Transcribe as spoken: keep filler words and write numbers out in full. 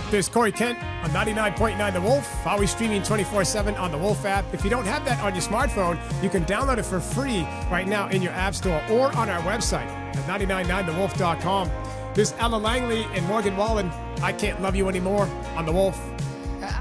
This is Corey Kent on ninety-nine point nine The Wolf, always streaming twenty-four seven on the Wolf app. If you don't have that on your smartphone, you can download it for free right now in your app store or on our website at nine nine nine the wolf dot com. This is Ella Langley and Morgan Wallen. I Can't Love You Anymore on The Wolf.